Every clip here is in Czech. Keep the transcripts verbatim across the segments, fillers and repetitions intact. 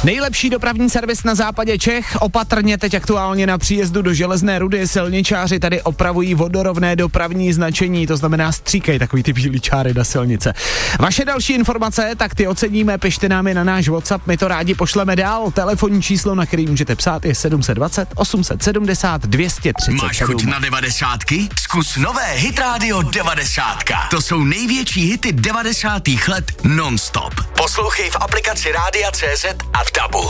Nejlepší dopravní servis na západě Čech, opatrně teď aktuálně na příjezdu do Železné Rudy. Silničáři tady opravují vodorovné dopravní značení, to znamená stříkej takový ty bílý čáry na silnice. Vaše další informace, tak ty oceníme, pište nám je na náš WhatsApp, my to rádi pošleme dál. Telefonní číslo, na který můžete psát, je sedm set dvacet, osm set sedmdesát, dvě stě třicet sedm. Máš chuť na devadesátky? Zkus nové Hit Radio devadesátka. To jsou největší hity devadesátých let non-stop. Poslouchej v aplikaci Rádia C Z a v Dabu.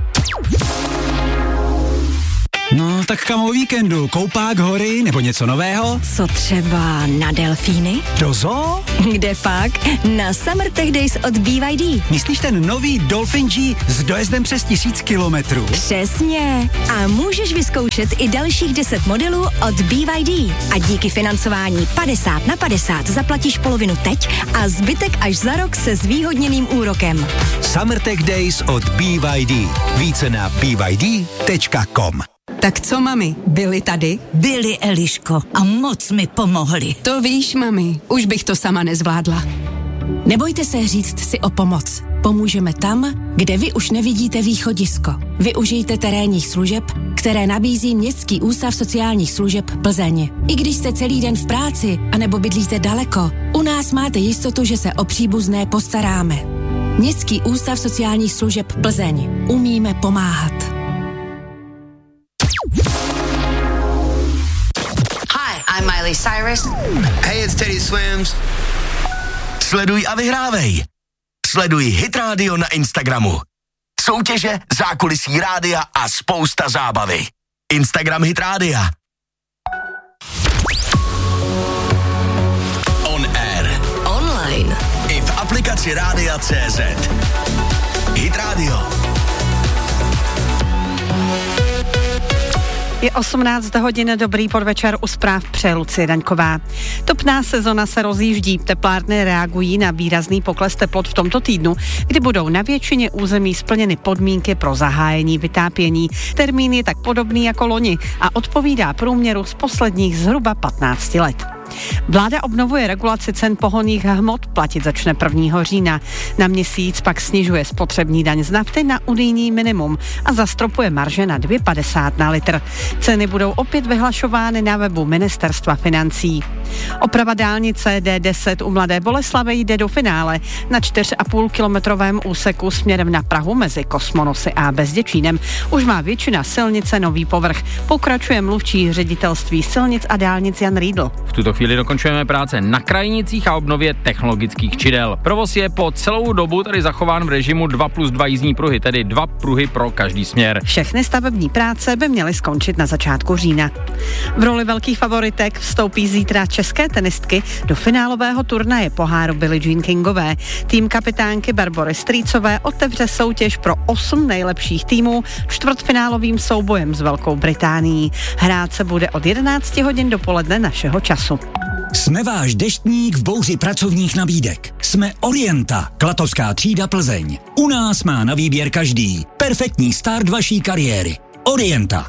No, tak kam o víkendu? Koupák, hory nebo něco nového? Co třeba na delfíny? Do zoo? Kde pak? Na Summer Tech Days od B Y D. Myslíš ten nový Dolphin G s dojezdem přes tisíc kilometrů? Přesně. A můžeš vyzkoušet i dalších deset modelů od B Y D. A díky financování padesát na padesát zaplatíš polovinu teď a zbytek až za rok se zvýhodněným úrokem. Summer Tech Days od B Y D. Více na b y d tečka com. Tak co, mami, byli tady? Byli, Eliško, a moc mi pomohli. To víš, mami, už bych to sama nezvládla. Nebojte se říct si o pomoc. Pomůžeme tam, kde vy už nevidíte východisko. Využijte terénních služeb, které nabízí Městský ústav sociálních služeb Plzeň. I když jste celý den v práci, anebo bydlíte daleko, u nás máte jistotu, že se o příbuzné postaráme. Městský ústav sociálních služeb Plzeň. Umíme pomáhat. I'm Miley Cyrus. Hey, it's Teddy Swims. Sleduj a vyhrávej. Sleduj Hit Radio na Instagramu. Soutěže, zákulisí rádia a spousta zábavy. Instagram Hit Rádia. On air. Online. I v aplikaci Rádia C Z. Hit Radio. Je osmnáct hodin, dobrý podvečer, u zpráv přeje Lucie Daňková. Topná sezona se rozjíždí, teplárny reagují na výrazný pokles teplot v tomto týdnu, kdy budou na většině území splněny podmínky pro zahájení vytápění. Termín je tak podobný jako loni a odpovídá průměru z posledních zhruba patnáct let. Vláda obnovuje regulaci cen pohonných hmot, platit začne prvního října. Na měsíc pak snižuje spotřební daň z nafty na unijní minimum a zastropuje marže na dvě padesát na litr. Ceny budou opět vyhlašovány na webu Ministerstva financí. Oprava dálnice D deset u Mladé Boleslavi jde do finále. Na čtyři a půl kilometrovém úseku směrem na Prahu mezi Kosmonosy a Bezděčínem už má většina silnice nový povrch. Pokračuje mluvčí ředitelství silnic a dálnic Jan Riedl. V tuto chvíli dokončujeme práce na krajnicích a obnově technologických čidel. Provoz je po celou dobu tady zachován v režimu dva plus dva jízdní pruhy, tedy dva pruhy pro každý směr. Všechny stavební práce by měly skončit na začátku října. V roli velkých favoritek vstoupí zítra české tenistky do finálového turnaje poháru Billie Jean Kingové. Tým kapitánky Barbory Strýcové otevře soutěž pro osm nejlepších týmů čtvrtfinálovým soubojem s Velkou Británií. Hrát se bude od jedenácti hodin dopoledne našeho času. Jsme váš deštník v bouři pracovních nabídek. Jsme Orienta, Klatovská třída Plzeň. U nás má na výběr každý. Perfektní start vaší kariéry. Orienta.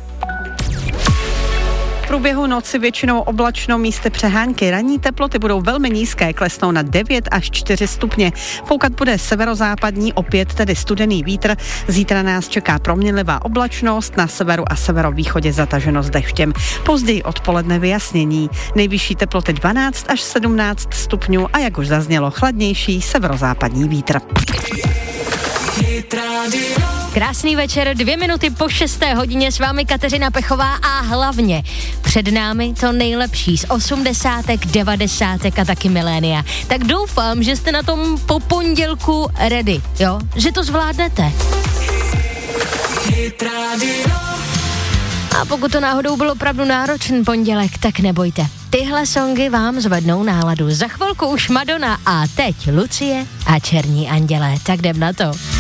V průběhu noci většinou oblačno, místy přehánky. Ranní teploty budou velmi nízké, klesnou na devět až čtyři stupně. Foukat bude severozápadní, opět tedy studený vítr. Zítra nás čeká proměnlivá oblačnost, na severu a severovýchodě zataženo s deštěm. Později odpoledne vyjasnění. Nejvyšší teploty dvanáct až sedmnáct stupňů a jak už zaznělo, chladnější severozápadní vítr. Krásný večer, dvě minuty po šesté hodině, s vámi Kateřina Pechová a hlavně před námi to nejlepší z osmdesátek, devadesátek a taky milénia. Tak doufám, že jste na tom po pondělku ready, jo? Že to zvládnete. A pokud to náhodou byl opravdu náročný pondělek, tak nebojte. Tyhle songy vám zvednou náladu. Za chvilku už Madonna a teď Lucie a Černí andělé. Tak jdem na to.